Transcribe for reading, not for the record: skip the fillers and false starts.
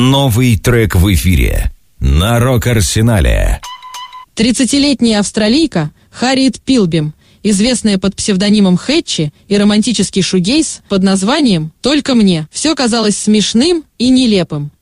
Новый трек в эфире на Рок-Арсенале. 30-летняя австралийка Харриет Пилбим, известная под псевдонимом Хэтчи, и романтический шугейз под названием «Только мне». Все казалось смешным и нелепым.